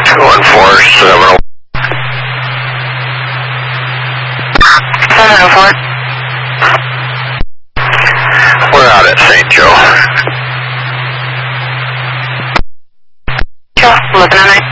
214-701. 704. We're out at St. Joe. Joe, looking at it.